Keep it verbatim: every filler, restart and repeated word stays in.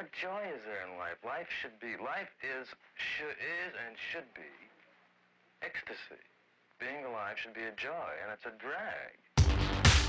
What joy is there in life? Life should be, life is, should, is and should be ecstasy. Being alive should be a joy, and it's a drag.